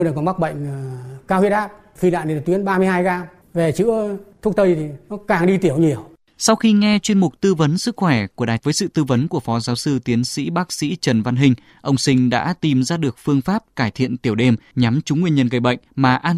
Tôi còn mắc bệnh cao huyết áp, phi đạn tiền tuyến 32 gram. Về chữa thuốc tây thì nó càng đi tiểu nhiều. Sau khi nghe chuyên mục tư vấn sức khỏe của đài với sự tư vấn của Phó Giáo sư Tiến sĩ Bác sĩ Trần Văn Hình, ông Sinh đã tìm ra được phương pháp cải thiện tiểu đêm nhắm trúng nguyên nhân gây bệnh mà an